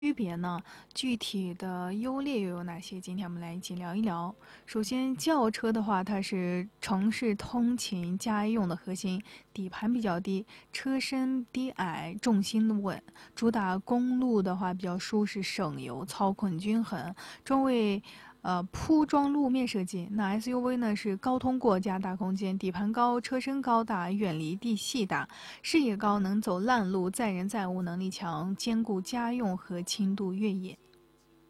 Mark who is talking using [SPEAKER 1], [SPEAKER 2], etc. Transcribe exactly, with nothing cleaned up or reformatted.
[SPEAKER 1] 区别呢？具体的优劣又有哪些？今天我们来一起聊一聊。首先，轿车的话，它是城市通勤家用的核心，底盘比较低，车身低矮，重心稳，主打公路的话比较舒适省油，操控均衡，专为呃铺装路面设计。那 S U V 呢是高通过加大空间，底盘高，车身高大，远离地细大，视野高，能走烂路，载人载物能力强，兼顾家用和轻度越野。